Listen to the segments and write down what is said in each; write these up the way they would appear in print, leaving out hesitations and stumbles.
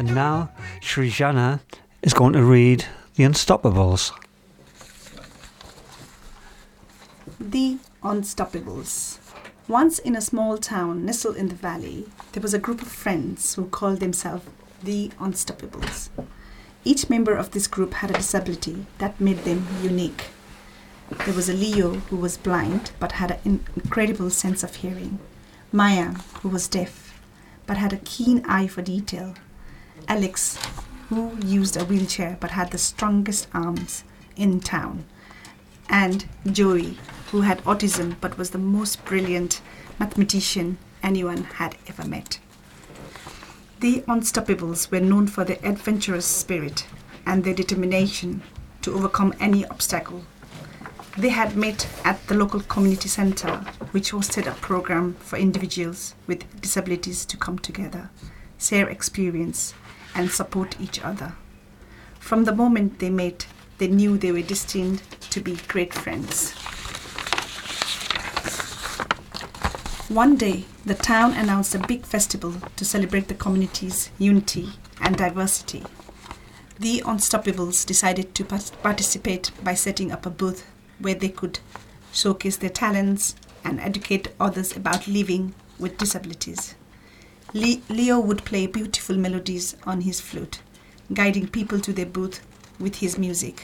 And now Srijana is going to read The Unstoppables. The Unstoppables. Once in a small town nestled in the valley, there was a group of friends who called themselves The Unstoppables. Each member of this group had a disability that made them unique. There was a Leo who was blind but had an incredible sense of hearing. Maya, who was deaf but had a keen eye for detail. Alex, who used a wheelchair but had the strongest arms in town. And Joey, who had autism but was the most brilliant mathematician anyone had ever met. The Unstoppables were known for their adventurous spirit and their determination to overcome any obstacle. They had met at the local community center, which hosted a program for individuals with disabilities to come together, share experience, and support each other. From the moment they met, they knew they were destined to be great friends. One day, the town announced a big festival to celebrate the community's unity and diversity. The Unstoppables decided to participate by setting up a booth where they could showcase their talents and educate others about living with disabilities. Leo would play beautiful melodies on his flute, guiding people to their booth with his music.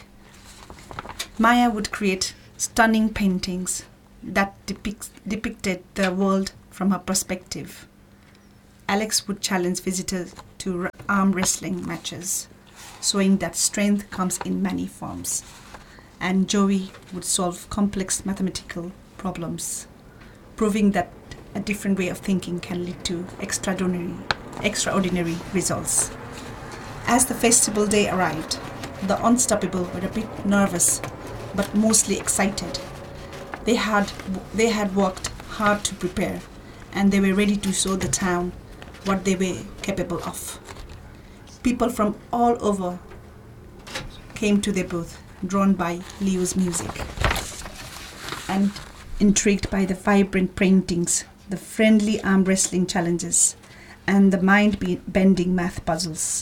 Maya would create stunning paintings that depicted the world from her perspective. Alex would challenge visitors to arm wrestling matches, showing that strength comes in many forms. And Joey would solve complex mathematical problems, proving that a different way of thinking can lead to extraordinary results. As the festival day arrived, the Unstoppable were a bit nervous, but mostly excited. They had worked hard to prepare, and they were ready to show the town what they were capable of. People from all over came to their booth, drawn by Leo's music, and intrigued by the vibrant paintings, the friendly arm wrestling challenges, and the mind-bending math puzzles.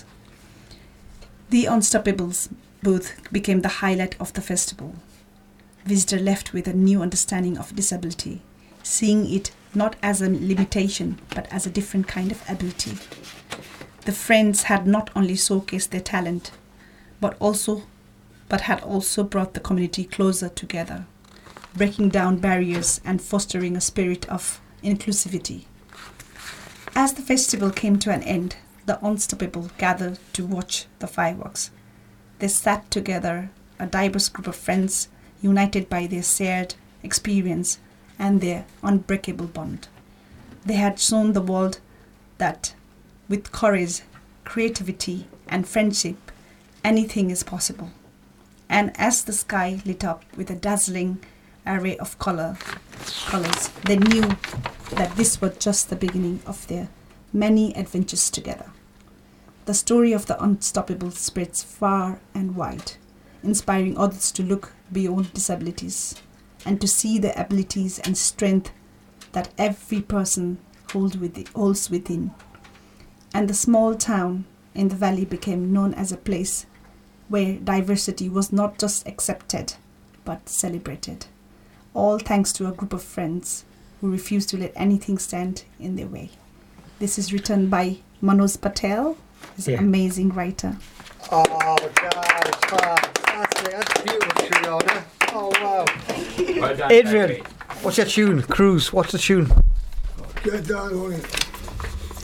The Unstoppables booth became the highlight of the festival. Visitors left with a new understanding of disability, seeing it not as a limitation but as a different kind of ability. The friends had not only showcased their talent, but had also brought the community closer together, breaking down barriers and fostering a spirit of inclusivity. As the festival came to an end, the Unstoppable gathered to watch the fireworks. They sat together, a diverse group of friends, united by their shared experience and their unbreakable bond. They had shown the world that with courage, creativity, and friendship, anything is possible. And as the sky lit up with a dazzling array of colors, they knew that this was just the beginning of their many adventures together. The story of the Unstoppable spreads far and wide, inspiring others to look beyond disabilities and to see the abilities and strength that every person holds within. And the small town in the valley became known as a place where diversity was not just accepted but celebrated, all thanks to a group of friends who refused to let anything stand in their way. This is written by Manoj Patel, he's an amazing writer. Oh, guys, fantastic. That's beautiful, Srijana. Oh, wow. Well done, Adrian, what's your tune? Cruz, what's the tune? Get down on it.